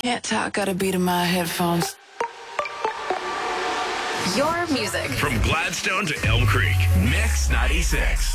Can't talk, got a beat in my headphones. Your music. From Gladstone to Elm Creek, Mix 96.